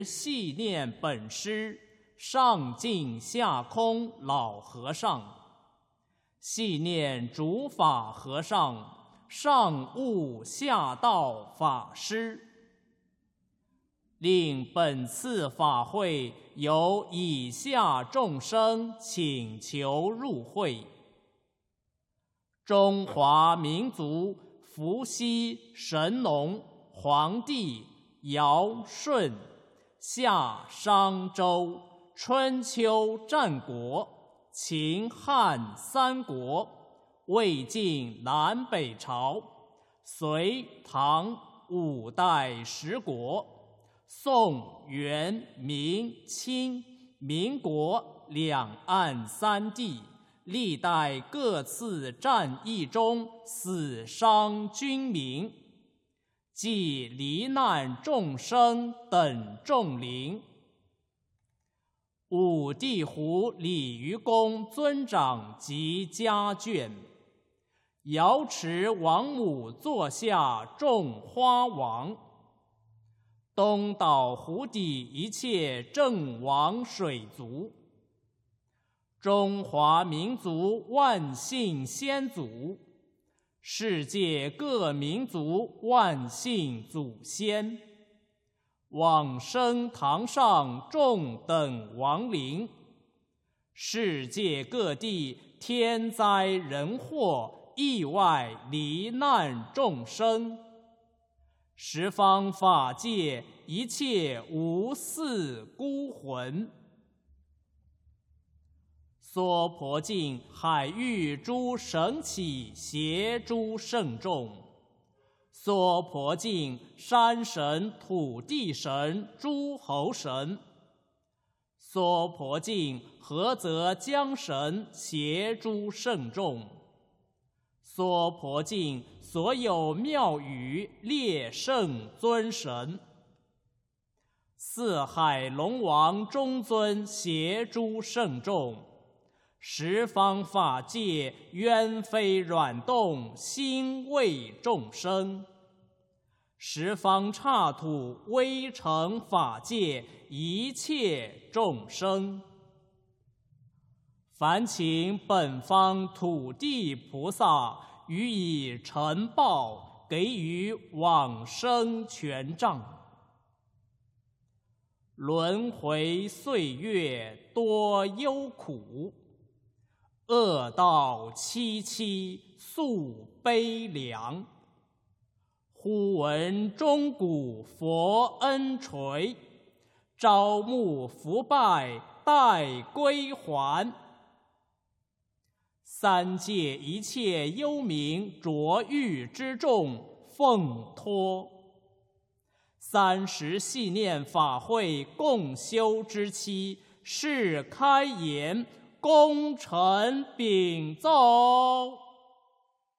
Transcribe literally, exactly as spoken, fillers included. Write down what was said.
系念本师上净下空老和尚，系念主法和尚上悟下道法师，令本次法会由以下众生请求入会：中华民族伏羲、神农、黄帝、尧舜、夏商周、春秋战国、秦汉三国、魏晋南北朝、隋唐五代十国、宋元明清民国两岸三地历代各次战役中死伤军民，即罹难众生等众灵。五地湖鲤鱼公尊长及家眷，瑶池王母座下众花王，东岛湖底一切正王水族，中华民族万姓先祖，世界各民族万姓祖先，往生堂上众等亡灵，世界各地天灾人祸意外罹难众生，十方法界一切无嗣孤魂，娑婆境海域诸神祇邪诸圣众，娑婆境山神土地神诸侯神，娑婆境菏泽江神邪诸圣众，娑婆境所有庙宇列圣尊神，四海龙王中尊邪诸圣众，十方法界冤非软动心为众生，十方刹土微尘法界一切众生，烦请本方土地菩萨予以承报，给予往生权杖。轮回岁月多忧苦，恶道凄凄诉悲凉。忽闻钟鼓佛恩垂，朝暮伏拜待归还。三界一切幽冥浊狱之众奉托，三十系念法会共修之期，是开言，功臣禀奏。